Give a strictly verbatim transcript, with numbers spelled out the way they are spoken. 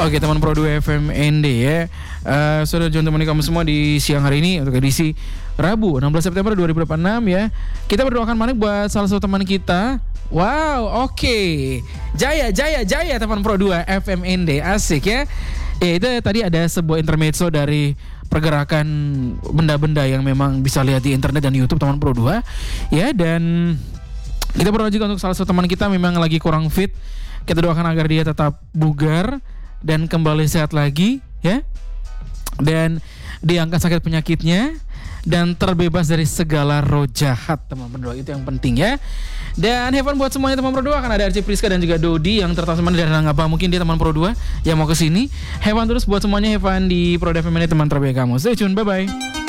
Oke teman Pro dua F M N D ya. Uh, Saudara John temani kamu semua di siang hari ini untuk edisi Rabu enam belas September dua ribu dua puluh enam ya. Kita berdoakan manik buat salah satu teman kita. Wow, oke. Okay. Jaya, jaya, jaya teman Pro dua F M N D. Asik ya. Ya itu tadi ada sebuah intermezzo dari pergerakan benda-benda yang memang bisa lihat di internet dan YouTube teman Pro dua. Ya dan kita berdoa juga untuk salah satu teman kita memang lagi kurang fit. Kita doakan agar dia tetap bugar dan kembali sehat lagi ya. Dan diangkat sakit penyakitnya dan terbebas dari segala roh jahat teman berdoa, itu yang penting ya. Dan have fun buat semuanya teman Pro dua. Akan ada Archie Priska dan juga Dodi yang tertawa teman dari Nangapa. Mungkin dia teman Pro dua yang mau kesini. Have fun terus buat semuanya. Have fun di Pro dua F M ini teman terbaik kamu. Stay tune, bye bye.